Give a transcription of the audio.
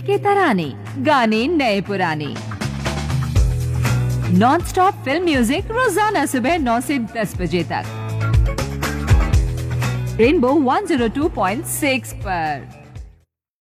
के तराने, गाने नए पुराने, नॉन स्टॉप फिल्म म्यूजिक रोजाना सुबह 9 से 10 बजे तक रेनबो 102.6 पर।